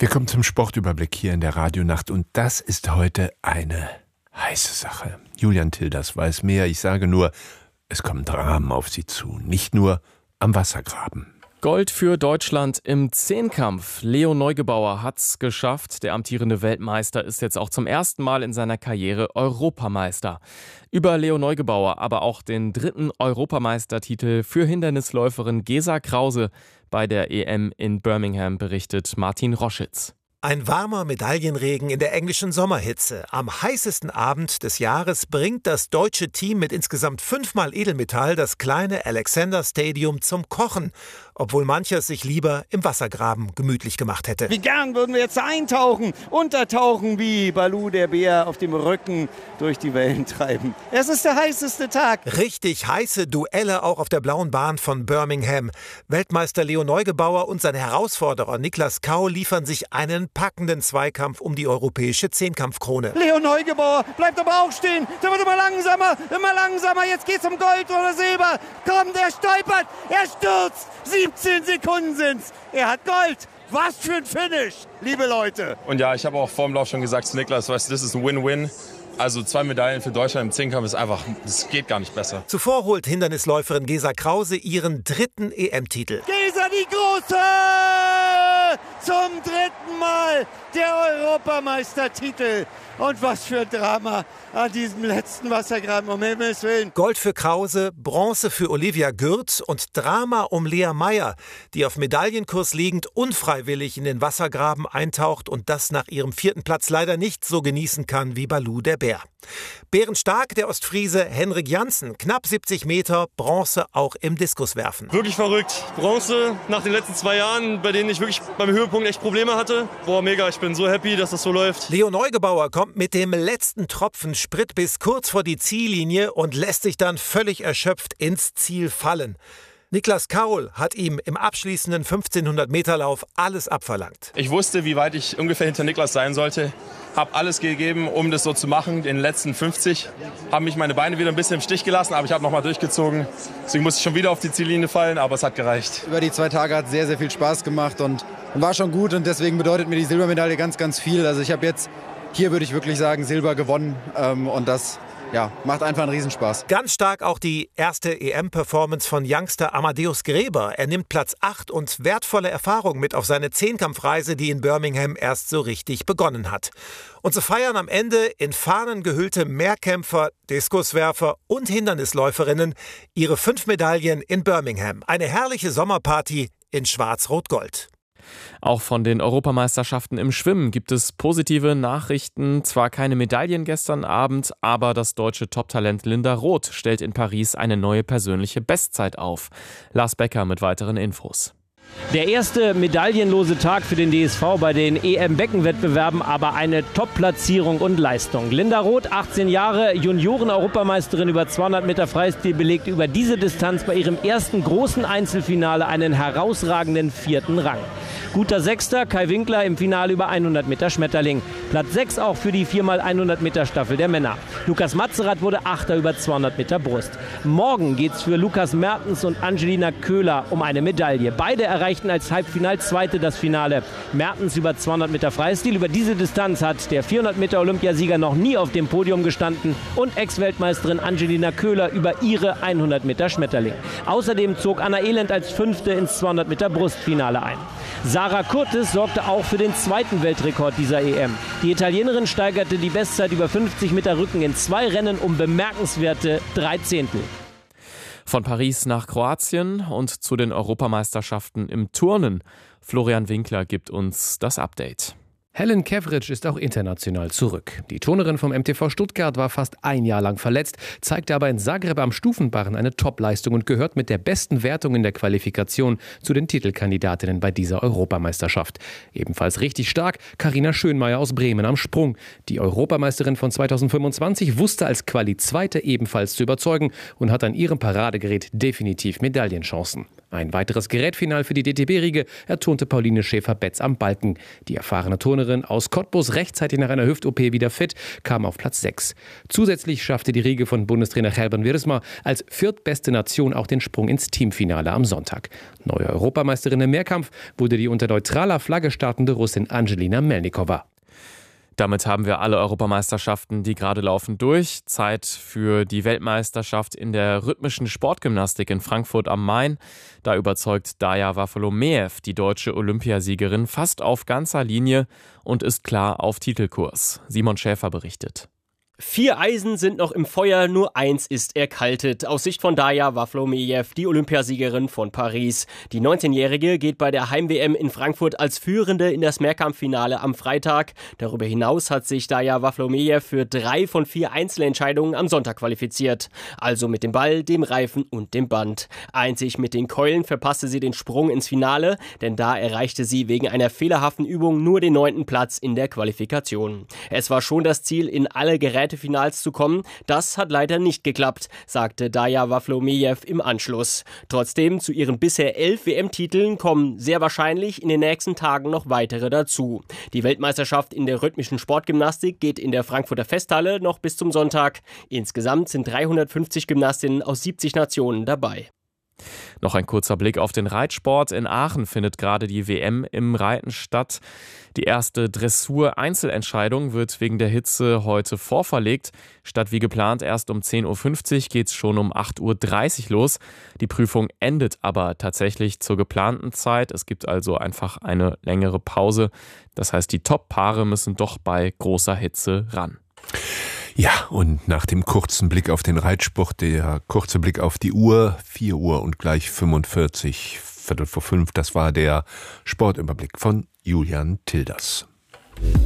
Wir kommen zum Sportüberblick hier in der Radionacht und das ist heute eine heiße Sache. Julian Tilders weiß mehr. Ich sage nur, es kommen Dramen auf Sie zu, nicht nur am Wassergraben. Gold für Deutschland im Zehnkampf. Leo Neugebauer hat's geschafft. Der amtierende Weltmeister ist jetzt auch zum ersten Mal in seiner Karriere Europameister. Über Leo Neugebauer, aber auch den 3. Europameistertitel für Hindernisläuferin Gesa Krause bei der EM in Birmingham berichtet Martin Roschitz. Ein warmer Medaillenregen in der englischen Sommerhitze. Am heißesten Abend des Jahres bringt das deutsche Team mit insgesamt 5-mal Edelmetall das kleine Alexander Stadium zum Kochen, obwohl mancher sich lieber im Wassergraben gemütlich gemacht hätte. Wie gern würden wir jetzt eintauchen, untertauchen wie Baloo der Bär auf dem Rücken durch die Wellen treiben. Es ist der heißeste Tag. Richtig heiße Duelle auch auf der blauen Bahn von Birmingham. Weltmeister Leo Neugebauer und sein Herausforderer Niklas Kaul liefern sich einen packenden Zweikampf um die europäische Zehnkampfkrone. Leo Neugebauer bleibt aber auch stehen. Der wird immer langsamer. Jetzt geht's um Gold oder Silber. Komm, der stolpert, er stürzt. 17 Sekunden sind's. Er hat Gold. Was für ein Finish, liebe Leute. Und ja, ich habe auch vor dem Lauf schon gesagt zu Niklas, weißt du, das ist ein Win-Win. Also 2 Medaillen für Deutschland im Zehnkampf ist einfach, das geht gar nicht besser. Zuvor holt Hindernisläuferin Gesa Krause ihren 3. EM-Titel. Gesa die Große! Zum 3. Mal der Europameistertitel. Und was für ein Drama an diesem letzten Wassergraben, um Himmels Willen. Gold für Krause, Bronze für Olivia Gürt und Drama um Lea Meyer, die auf Medaillenkurs liegend unfreiwillig in den Wassergraben eintaucht und das nach ihrem 4. Platz leider nicht so genießen kann wie Baloo der Bär. Bärenstark der Ostfriese Henrik Janssen, knapp 70 Meter, Bronze auch im Diskuswerfen. Wirklich verrückt. Bronze nach den letzten 2 Jahren, bei denen ich wirklich beim Höhepunkt echt Probleme hatte. Boah, mega, ich bin so happy, dass das so läuft. Leo Neugebauer kommt mit dem letzten Tropfen Sprit bis kurz vor die Ziellinie und lässt sich dann völlig erschöpft ins Ziel fallen. Niklas Kaul hat ihm im abschließenden 1500-Meter-Lauf alles abverlangt. Ich wusste, wie weit ich ungefähr hinter Niklas sein sollte. Habe alles gegeben, um das so zu machen. In den letzten 50 haben mich meine Beine wieder ein bisschen im Stich gelassen, aber ich habe nochmal durchgezogen. Deswegen musste ich schon wieder auf die Ziellinie fallen, aber es hat gereicht. Über die 2 Tage hat es sehr, sehr viel Spaß gemacht und war schon gut. Und deswegen bedeutet mir die Silbermedaille ganz, ganz viel. Also ich habe jetzt, hier würde ich wirklich sagen, Silber gewonnen. Und das macht einfach einen Riesenspaß. Ganz stark auch die erste EM-Performance von Youngster Amadeus Gräber. Er nimmt Platz 8 und wertvolle Erfahrung mit auf seine Zehnkampfreise, die in Birmingham erst so richtig begonnen hat. Und so feiern am Ende in Fahnen gehüllte Mehrkämpfer, Diskuswerfer und Hindernisläuferinnen ihre 5 Medaillen in Birmingham. Eine herrliche Sommerparty in Schwarz-Rot-Gold. Auch von den Europameisterschaften im Schwimmen gibt es positive Nachrichten. Zwar keine Medaillen gestern Abend, aber das deutsche Top-Talent Linda Roth stellt in Paris eine neue persönliche Bestzeit auf. Lars Becker mit weiteren Infos. Der erste medaillenlose Tag für den DSV bei den EM-Beckenwettbewerben, aber eine Top-Platzierung und Leistung. Linda Roth, 18 Jahre, Junioren-Europameisterin über 200 Meter Freistil, belegt über diese Distanz bei ihrem ersten großen Einzelfinale einen herausragenden 4. Rang. Guter Sechster, Kai Winkler im Finale über 100 Meter Schmetterling. Platz 6 auch für die 4x100 Meter Staffel der Männer. Lukas Matzerath wurde 8. über 200 Meter Brust. Morgen geht's für Lukas Mertens und Angelina Köhler um eine Medaille. Beide erreichten als Halbfinal-Zweite das Finale. Mertens über 200 Meter Freistil. Über diese Distanz hat der 400 Meter Olympiasieger noch nie auf dem Podium gestanden und Ex-Weltmeisterin Angelina Köhler über ihre 100 Meter Schmetterling. Außerdem zog Anna Elend als 5. ins 200 Meter Brustfinale ein. Sarah Curtis sorgte auch für den 2. Weltrekord dieser EM. Die Italienerin steigerte die Bestzeit über 50 Meter Rücken in 2 Rennen um bemerkenswerte 3 Zehntel. Von Paris nach Kroatien und zu den Europameisterschaften im Turnen. Florian Winkler gibt uns das Update. Helen Kevric ist auch international zurück. Die Turnerin vom MTV Stuttgart war fast 1 Jahr lang verletzt, zeigte aber in Zagreb am Stufenbarren eine Topleistung und gehört mit der besten Wertung in der Qualifikation zu den Titelkandidatinnen bei dieser Europameisterschaft. Ebenfalls richtig stark Carina Schönmeier aus Bremen am Sprung. Die Europameisterin von 2025 wusste als Quali-Zweite ebenfalls zu überzeugen und hat an ihrem Paradegerät definitiv Medaillenchancen. Ein weiteres Gerätfinal für die DTB-Riege erturnte Pauline Schäfer-Betz am Balken. Die erfahrene Turnerin aus Cottbus, rechtzeitig nach einer Hüft-OP wieder fit, kam auf Platz 6. Zusätzlich schaffte die Riege von Bundestrainer Gerben Wiersma als viertbeste Nation auch den Sprung ins Teamfinale am Sonntag. Neue Europameisterin im Mehrkampf wurde die unter neutraler Flagge startende Russin Angelina Melnikova. Damit haben wir alle Europameisterschaften, die gerade laufen, durch. Zeit für die Weltmeisterschaft in der rhythmischen Sportgymnastik in Frankfurt am Main. Da überzeugt Daja Wafolomejew, die deutsche Olympiasiegerin, fast auf ganzer Linie und ist klar auf Titelkurs. Simon Schäfer berichtet. 4 Eisen sind noch im Feuer, nur 1 ist erkaltet. Aus Sicht von Daja Wafolomejew, die Olympiasiegerin von Paris. Die 19-Jährige geht bei der Heim-WM in Frankfurt als Führende in das Mehrkampffinale am Freitag. Darüber hinaus hat sich Daja Wafolomejew für 3 von 4 Einzelentscheidungen am Sonntag qualifiziert. Also mit dem Ball, dem Reifen und dem Band. Einzig mit den Keulen verpasste sie den Sprung ins Finale, denn da erreichte sie wegen einer fehlerhaften Übung nur den 9. Platz in der Qualifikation. Es war schon das Ziel, in alle Gerätefinals zu kommen. Das hat leider nicht geklappt, sagte Daja Wafolomejew im Anschluss. Trotzdem, zu ihren bisher 11 WM-Titeln kommen sehr wahrscheinlich in den nächsten Tagen noch weitere dazu. Die Weltmeisterschaft in der rhythmischen Sportgymnastik geht in der Frankfurter Festhalle noch bis zum Sonntag. Insgesamt sind 350 Gymnastinnen aus 70 Nationen dabei. Noch ein kurzer Blick auf den Reitsport. In Aachen findet gerade die WM im Reiten statt. Die erste Dressur-Einzelentscheidung wird wegen der Hitze heute vorverlegt. Statt wie geplant erst um 10.50 Uhr geht es schon um 8.30 Uhr los. Die Prüfung endet aber tatsächlich zur geplanten Zeit. Es gibt also einfach eine längere Pause. Das heißt, die Top-Paare müssen doch bei großer Hitze ran. Ja, und nach dem kurzen Blick auf den Reitsport, der kurze Blick auf die Uhr, 4 Uhr und gleich 45, 4:45, das war der Sportüberblick von Julian Tilders.